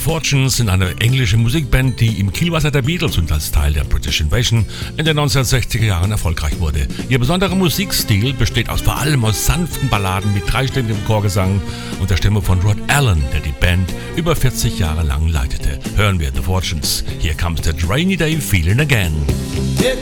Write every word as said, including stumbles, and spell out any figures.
Fortunes sind eine englische Musikband, die im Kielwasser der Beatles und als Teil der British Invasion in den neunzehnhundertsechziger Jahren erfolgreich wurde. Ihr besonderer Musikstil besteht aus vor allem aus sanften Balladen mit dreistimmigem Chorgesang und der Stimme von Rod Allen, der die Band über vierzig Jahre lang leitete. Hören wir The Fortunes. Here comes that rainy day feeling again. Here